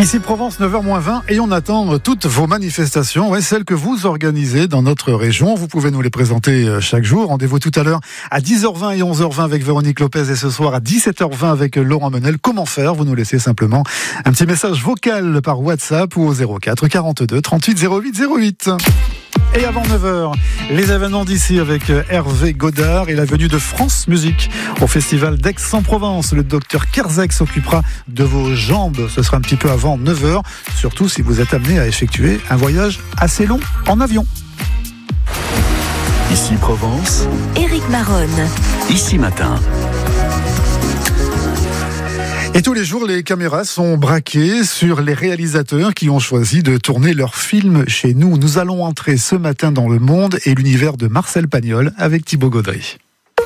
Ici Provence, 9h-20, et on attend toutes vos manifestations, celles que vous organisez dans notre région. Vous pouvez nous les présenter chaque jour. Rendez-vous tout à l'heure à 10h20 et 11h20 avec Véronique Lopez, et ce soir à 17h20 avec Laurent Menel. Comment faire? Vous nous laissez simplement un petit message vocal par WhatsApp ou au 04 42 38 08 08. Et avant 9h, les événements d'ici avec Hervé Godard et la venue de France Musique au festival d'Aix-en-Provence. Le docteur Kerzek s'occupera de vos jambes. Ce sera un petit peu avant 9h, surtout si vous êtes amené à effectuer un voyage assez long en avion. Ici Provence, Éric Maronne. Ici Matin. Et tous les jours, les caméras sont braquées sur les réalisateurs qui ont choisi de tourner leurs films chez nous. Nous allons entrer ce matin dans le monde et l'univers de Marcel Pagnol avec Thibaut Gaudry.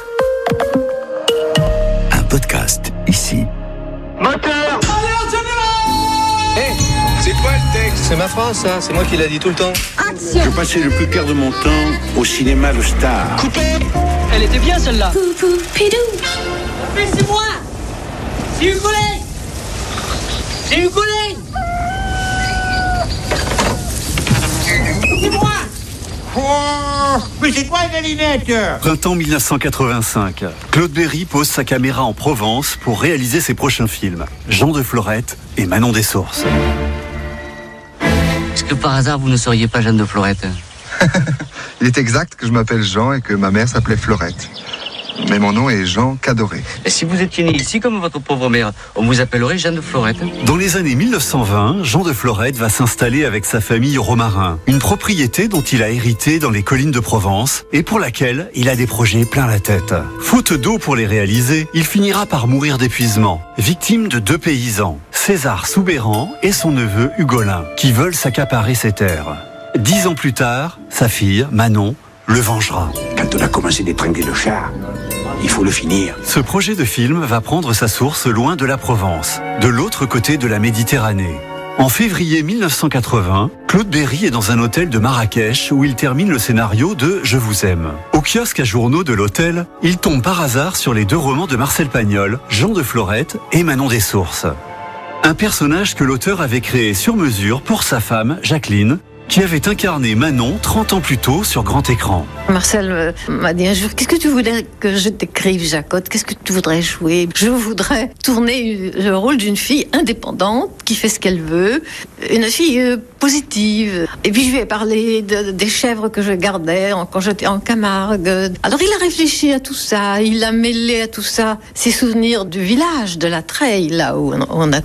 Un podcast ici. Moteur! Hey, c'est toi le texte? C'est ma phrase, ça. C'est moi qui l'a dit tout le temps. Je passais le plus clair de mon temps au cinéma Le Star. Coupé! Elle était bien celle-là. Poupou, pidou. Mais c'est moi! C'est Hugo Lane! C'est Hugo Lane! C'est moi! Oh, mais c'est quoi les lunettes? Printemps 1985. Claude Berry pose sa caméra en Provence pour réaliser ses prochains films. Jean de Florette et Manon des Sources. Est-ce que par hasard vous ne seriez pas Jeanne de Florette? Il est exact que je m'appelle Jean et que ma mère s'appelait Florette. Mais mon nom est Jean Cadoré. Et si vous étiez né ici comme votre pauvre mère, on vous appellerait Jeanne de Florette. Dans les années 1920, Jean de Florette va s'installer avec sa famille au Romarin, une propriété dont il a hérité dans les collines de Provence et pour laquelle il a des projets plein la tête. Faute d'eau pour les réaliser, il finira par mourir d'épuisement, victime de 2 paysans, César Soubéran et son neveu Hugolin, qui veulent s'accaparer ses terres. 10 ans plus tard, sa fille, Manon, le vengera. Quand on a commencé d'étrangler le char, il faut le finir. Ce projet de film va prendre sa source loin de la Provence, de l'autre côté de la Méditerranée. En février 1980, Claude Berry est dans un hôtel de Marrakech où il termine le scénario de Je vous aime. Au kiosque à journaux de l'hôtel, il tombe par hasard sur les 2 romans de Marcel Pagnol, Jean de Florette et Manon des Sources. Un personnage que l'auteur avait créé sur mesure pour sa femme, Jacqueline, qui avait incarné Manon 30 ans plus tôt sur grand écran. Marcel m'a dit un jour, qu'est-ce que tu voudrais que je t'écrive, Jacotte? Qu'est-ce que tu voudrais jouer? Je voudrais tourner le rôle d'une fille indépendante, qui fait ce qu'elle veut, une fille positive. Et puis je lui ai parlé des chèvres que je gardais quand j'étais en Camargue. Alors il a réfléchi à tout ça, il a mêlé à tout ça ses souvenirs du village, de la Treille, là où on a